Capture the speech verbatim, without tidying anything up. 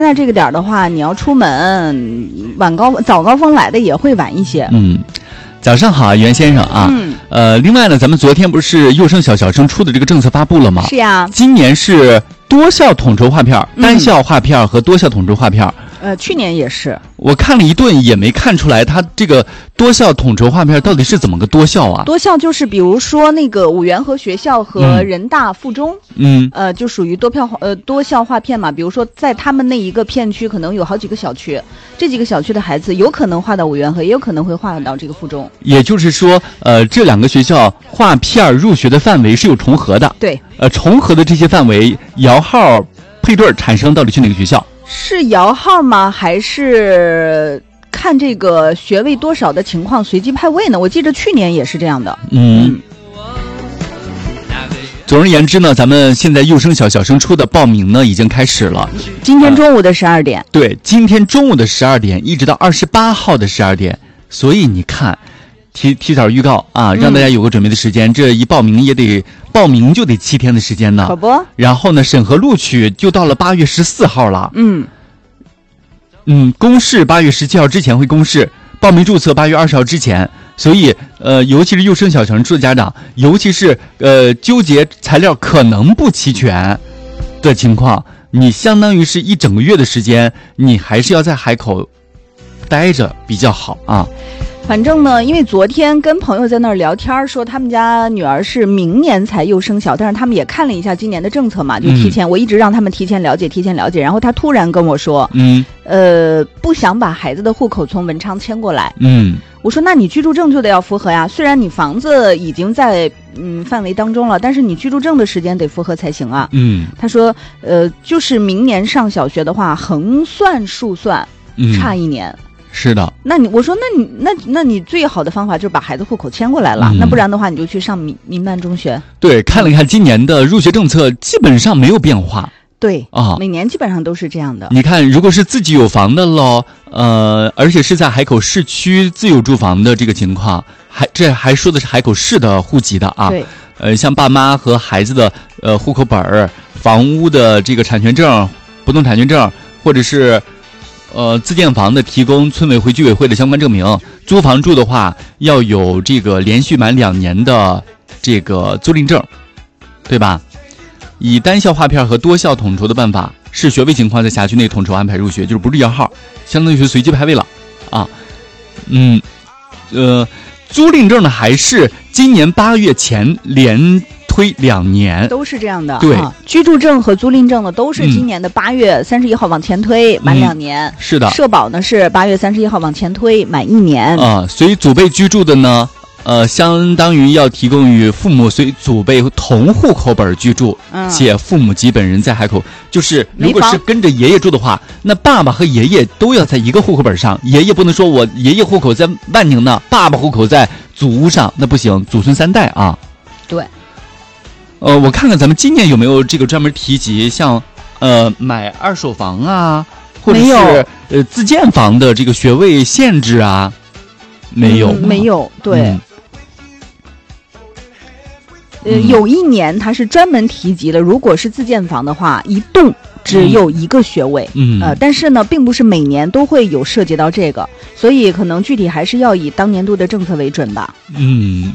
现在这个点儿的话，你要出门，晚高早高峰来的也会晚一些。 嗯，早上好，袁先生啊。 嗯。 呃，另外呢，咱们昨天不是幼升小小升初的这个政策发布了吗？ 是呀。 今年是多校统筹划片、单校划片和多校统筹划片。 呃，去年也是。 我看了一顿，也没看出来它这个多校统筹划片到底是怎么个多校啊？ 多校就是比如说那个五缘河学校和人大附中， 嗯， 呃，就属于多票呃多校划片嘛。比如说在他们那一个片区，可能有好几个小区，这几个小区的孩子有可能划到五缘河，也有可能会划到这个附中。 也就是说，呃，这两个学校划片入学的范围是有重合的。 对， 呃，重合的这些范围摇号配对产生到底去哪个学校？ 是摇号吗？还是看这个学位多少的情况随机派位呢？我记得去年也是这样的。 嗯。总而言之呢，咱们现在幼升小小升初的报名呢已经开始了。 今天中午的十二点、呃。 对，今天中午的十二点一直到二十八号的十二点。所以你看，提提早预告啊，让大家有个准备的时间。嗯、这一报名也得报名就得七天的时间呢。 可不。然后呢，审核录取就到了八月十四号了。 嗯。 嗯，公示八月十七号之前会公示，报名注册八月二十号之前。所以，呃，尤其是幼升小升初的家长，尤其是呃纠结材料可能不齐全的情况，你相当于是一整个月的时间，你还是要在海口待着比较好啊。 反正呢，因为昨天跟朋友在那儿聊天，说他们家女儿是明年才幼升小，但是他们也看了一下今年的政策嘛，就提前、嗯、我一直让他们提前了解提前了解，然后他突然跟我说， 嗯， 呃，不想把孩子的户口从文昌迁过来。 嗯， 我说那你居住证就得要符合呀，虽然你房子已经在嗯范围当中了，但是你居住证的时间得符合才行啊。 嗯， 他说呃，就是明年上小学的话，横算竖算差一年。嗯， 是的， 那你我说那你那那你最好的方法就是把孩子户口迁过来了、嗯、那不然的话你就去上民民办中学。 对，看了看今年的入学政策基本上没有变化。 对啊， 每年基本上都是这样的。 你看，如果是自己有房的喽，呃，而且是在海口市区自有住房的这个情况，还这还说的是海口市的户籍的啊。 对， 呃，像爸妈和孩子的呃户口本儿、房屋的这个产权证、不动产权证，或者是呃，自建房的提供村委会、居委会的相关证明；租房住的话，要有这个连续满两年的这个租赁证，对吧？以单校划片和多校统筹的办法，视学位情况在辖区内统筹安排入学，就是不是摇号，相当于是随机排位了啊。嗯，呃，租赁证呢，还是今年八月前连推两年， 都是这样的。 对、 啊，居住证和租赁证呢，都是今年的八月三十一号往前推，嗯、满两年、嗯。 是的。 社保呢是八月三十一号往前推，满一年。 啊，所以祖辈居住的呢，呃，相当于要提供与父母随祖辈同户口本居住，嗯、且父母及本人在海口。就是如果是跟着爷爷住的话，那爸爸和爷爷都要在一个户口本上，爷爷不能说我爷爷户口在万宁呢，爸爸户口在祖屋上，那不行，祖孙三代啊。 对。 呃，我看看咱们今年有没有这个专门提及，像呃买二手房啊，或者是呃自建房的这个学位限制啊，没有、 嗯、没有，对。嗯呃，有一年它是专门提及了，如果是自建房的话，一栋只有一个学位。 嗯， 呃，但是呢，并不是每年都会有涉及到这个，所以可能具体还是要以当年度的政策为准吧。 嗯。